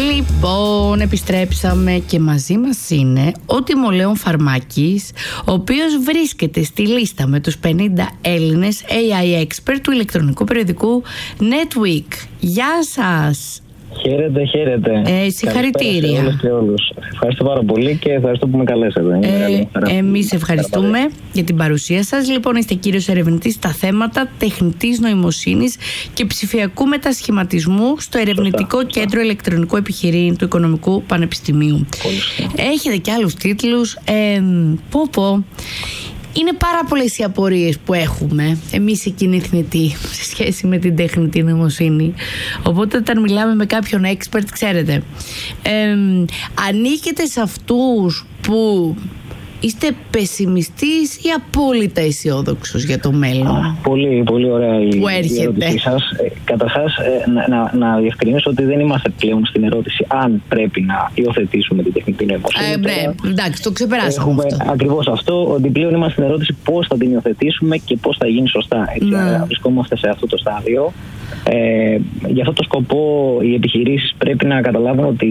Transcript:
Λοιπόν, επιστρέψαμε και μαζί μας είναι ο Τιμολέων Φαρμάκης, ο οποίος βρίσκεται στη λίστα με τους 50 Έλληνες AI expert του ηλεκτρονικού περιοδικού NetWeek. Γεια σας! Χαίρετε, χαίρετε. Συγχαρητήρια. Σε όλες και όλους. Ευχαριστώ πάρα πολύ και ευχαριστώ που με καλέσατε. Εμείς ευχαριστούμε για την παρουσία σας. Λοιπόν, είστε κύριος ερευνητής στα θέματα τεχνητής νοημοσύνης και ψηφιακού μετασχηματισμού στο Ερευνητικό Κέντρο Ηλεκτρονικού Επιχειρήν του Οικονομικού Πανεπιστημίου. Έχετε και άλλους τίτλους. Είναι πάρα πολλές οι απορίες που έχουμε εμείς οι κοινοί θνητοί σε σχέση με την τεχνητή νοημοσύνη. Οπότε όταν μιλάμε με κάποιον expert, ξέρετε, ανήκετε σε αυτούς που είστε πεσημιστής ή απόλυτα αισιόδοξος για το μέλλον? Πολύ, πολύ ωραία η ερώτησή σας. Καταρχάς, να διευκρινίσω ότι δεν είμαστε πλέον στην ερώτηση αν πρέπει να υιοθετήσουμε την τεχνητή νοημοσύνη. Ναι, εντάξει, το ξεπεράσαμε αυτό. Ακριβώς αυτό, ότι πλέον είμαστε στην ερώτηση πώς θα την υιοθετήσουμε και πώς θα γίνει σωστά. Βρισκόμαστε σε αυτό το στάδιο. Για αυτό το σκοπό οι επιχειρήσεις πρέπει να καταλάβουν ότι